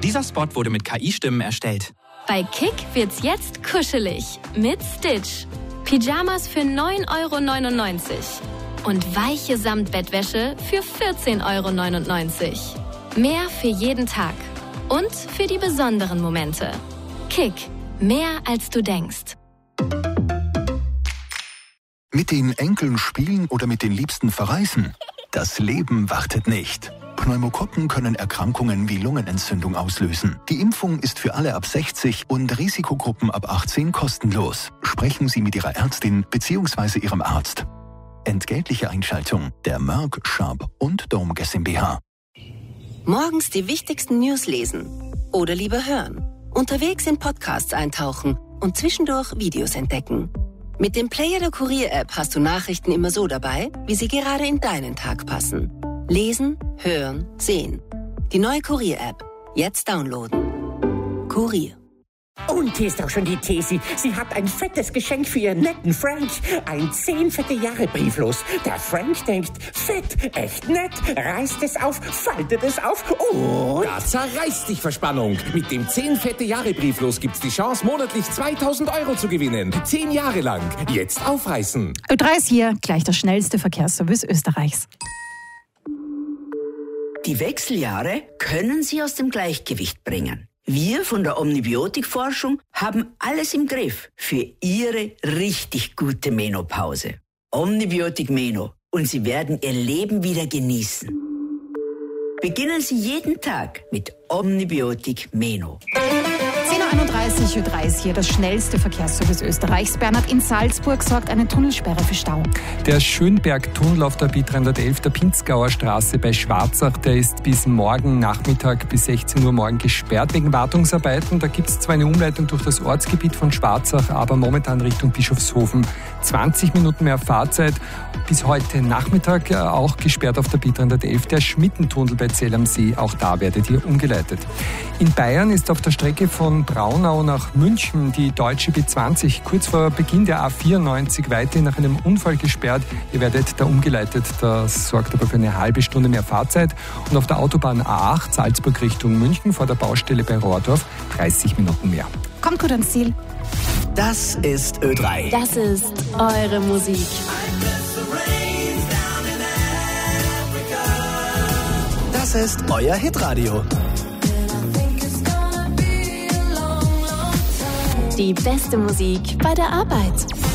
Dieser Spot wurde mit KI-Stimmen erstellt. Bei Kick wird's jetzt kuschelig mit Stitch. Pyjamas für 9,99 € und weiche Samtbettwäsche für 14,99 €. Mehr für jeden Tag und für die besonderen Momente. Kick, mehr als du denkst. Mit den Enkeln spielen oder mit den Liebsten verreisen? Das Leben wartet nicht. Pneumokokken können Erkrankungen wie Lungenentzündung auslösen. Die Impfung ist für alle ab 60 und Risikogruppen ab 18 kostenlos. Sprechen Sie mit Ihrer Ärztin bzw. Ihrem Arzt. Entgeltliche Einschaltung der Merck, Sharp und Dome GmbH. Morgens die wichtigsten News lesen oder lieber hören. Unterwegs in Podcasts eintauchen und zwischendurch Videos entdecken. Mit dem Player der Kurier-App hast du Nachrichten immer so dabei, wie sie gerade in deinen Tag passen. Lesen, hören, sehen. Die neue Kurier-App. Jetzt downloaden. Kurier. Und hier ist auch schon die Tesi. Sie hat ein fettes Geschenk für ihren netten Frank. Ein 10 fette Jahre Brieflos. Der Frank denkt, fett, echt nett, reißt es auf, faltet es auf und... Da zerreißt dich Verspannung. Mit dem 10 fette Jahre Brieflos gibt's die Chance, monatlich 2.000 € zu gewinnen. 10 Jahre lang. Jetzt aufreißen. Ö3 ist hier, gleich der schnellste Verkehrsservice Österreichs. Die Wechseljahre können Sie aus dem Gleichgewicht bringen. Wir von der Omnibiotik-Forschung haben alles im Griff für Ihre richtig gute Menopause. Omnibiotik Meno. Und Sie werden Ihr Leben wieder genießen. Beginnen Sie jeden Tag mit Omnibiotik Meno. 10.31 Uhr, Ö3 ist hier, das schnellste Verkehrsservice Österreichs. Bernhard, in Salzburg sorgt eine Tunnelsperre für Stau. Der Schönberg-Tunnel auf der B311 der Pinzgauer Straße bei Schwarzach, der ist bis morgen Nachmittag bis 16 Uhr morgen gesperrt wegen Wartungsarbeiten. Da gibt es zwar eine Umleitung durch das Ortsgebiet von Schwarzach, aber momentan Richtung Bischofshofen 20 Minuten mehr Fahrzeit. Bis heute Nachmittag auch gesperrt auf der B311 der Schmittentunnel bei Zell am See. Auch da werdet ihr umgeleitet. In Bayern ist auf der Strecke von Braunau nach München die deutsche B20 kurz vor Beginn der A94 weiterhin nach einem Unfall gesperrt. Ihr werdet da umgeleitet. Das sorgt aber für eine halbe Stunde mehr Fahrzeit. Und auf der Autobahn A8 Salzburg Richtung München vor der Baustelle bei Rohrdorf 30 Minuten mehr. Kommt gut ans Ziel. Das ist Ö3. Das ist eure Musik. Das ist euer Hitradio. Die beste Musik bei der Arbeit.